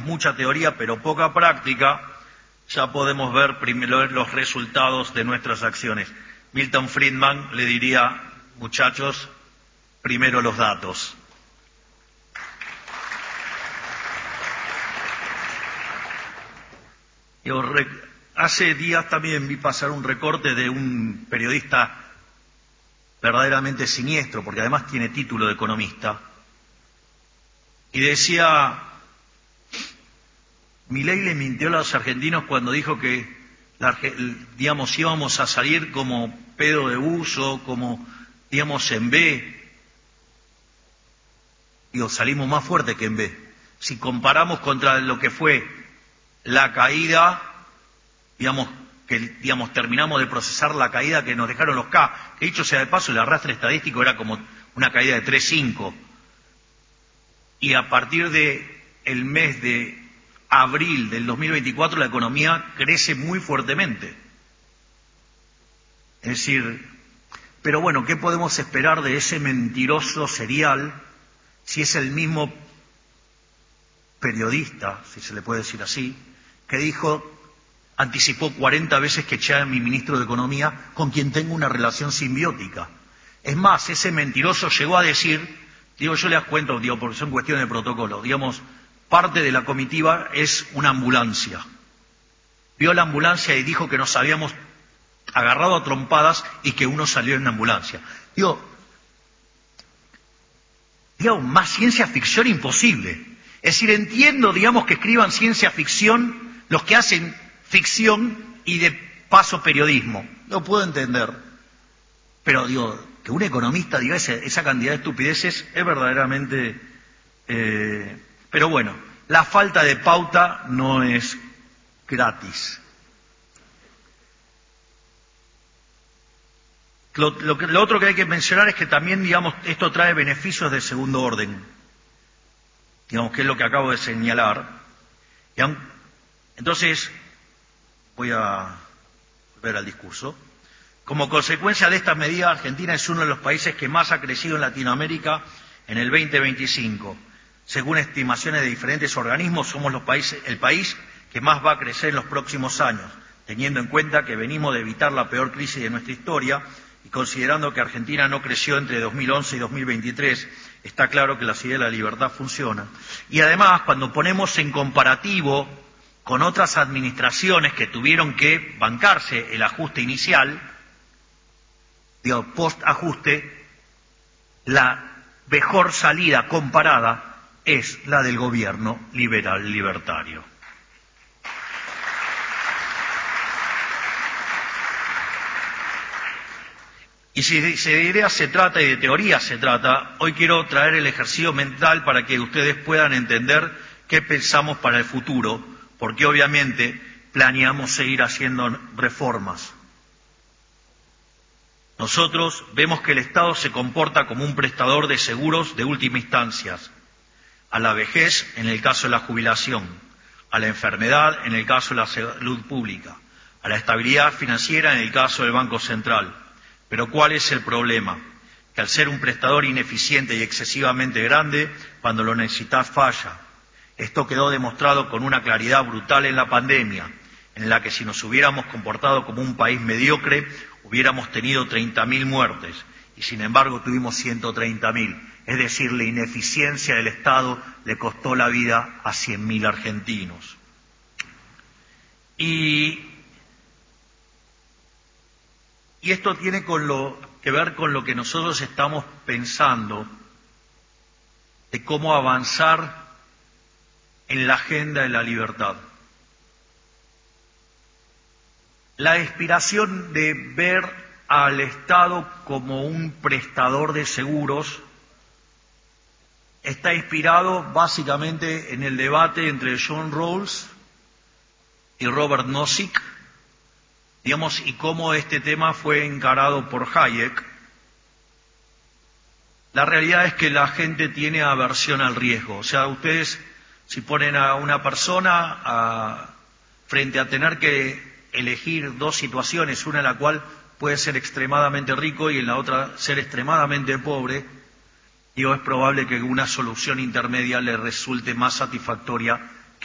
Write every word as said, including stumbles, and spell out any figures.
mucha teoría pero poca práctica, ya podemos ver primero los resultados de nuestras acciones. Milton Friedman le diría, muchachos, primero los datos. Yo, hace días también vi pasar un recorte de un periodista verdaderamente siniestro, porque además tiene título de economista, y decía, Milei le mintió a los argentinos cuando dijo que, la, digamos, íbamos a salir como pedo de buzo, como, digamos, en B. Digo, salimos más fuerte que en B. Si comparamos contra lo que fue la caída, digamos, que digamos terminamos de procesar la caída que nos dejaron los K, que dicho sea de paso, el arrastre estadístico era como una caída de tres coma cinco. Y a partir de el mes de abril del dos mil veinticuatro la economía crece muy fuertemente. Es decir, pero bueno, ¿qué podemos esperar de ese mentiroso serial si es el mismo periodista, si se le puede decir así, que dijo, anticipó cuarenta veces que echaba a mi ministro de Economía, con quien tengo una relación simbiótica? Es más, ese mentiroso llegó a decir, digo, yo les cuento, digo, porque son cuestiones de protocolo, digamos, parte de la comitiva es una ambulancia. Vio la ambulancia y dijo que nos habíamos agarrado a trompadas y que uno salió en la ambulancia. Digo, digamos, más ciencia ficción imposible. Es decir, entiendo, digamos, que escriban ciencia ficción los que hacen ficción y de paso periodismo. Lo puedo entender. Pero, digo, que un economista diga esa, esa cantidad de estupideces es verdaderamente... Eh, pero bueno, la falta de pauta no es gratis. Lo, lo, lo otro que hay que mencionar es que también, digamos, esto trae beneficios de segundo orden. Digamos, que es lo que acabo de señalar. Entonces, voy a volver al discurso. Como consecuencia de estas medidas, Argentina es uno de los países que más ha crecido en Latinoamérica en el veinte veinticinco. Según estimaciones de diferentes organismos, somos los países, el país que más va a crecer en los próximos años, teniendo en cuenta que venimos de evitar la peor crisis de nuestra historia y considerando que Argentina no creció entre dos mil once y dos mil veintitrés, está claro que la idea de la libertad funciona. Y además, cuando ponemos en comparativo con otras administraciones que tuvieron que bancarse el ajuste inicial, digo, post-ajuste, la mejor salida comparada es la del gobierno liberal libertario. Y si de ideas se trata y de teoría se trata, hoy quiero traer el ejercicio mental para que ustedes puedan entender qué pensamos para el futuro, porque obviamente planeamos seguir haciendo reformas. Nosotros vemos que el Estado se comporta como un prestador de seguros de última instancia, a la vejez en el caso de la jubilación, a la enfermedad en el caso de la salud pública, a la estabilidad financiera en el caso del Banco Central. Pero ¿cuál es el problema? Que al ser un prestador ineficiente y excesivamente grande, cuando lo necesitas falla. Esto quedó demostrado con una claridad brutal en la pandemia, en la que si nos hubiéramos comportado como un país mediocre, hubiéramos tenido treinta mil muertes, y sin embargo tuvimos ciento treinta mil. Es decir, la ineficiencia del Estado le costó la vida a cien mil argentinos. Y, y esto tiene con lo, que ver con lo que nosotros estamos pensando de cómo avanzar en la agenda de la libertad. La aspiración de ver al Estado como un prestador de seguros está inspirado básicamente en el debate entre John Rawls y Robert Nozick, digamos, y cómo este tema fue encarado por Hayek. La realidad es que la gente tiene aversión al riesgo. O sea, ustedes, si ponen a una persona a, frente a tener que elegir dos situaciones, una en la cual puede ser extremadamente rico y en la otra ser extremadamente pobre, digo, es probable que una solución intermedia le resulte más satisfactoria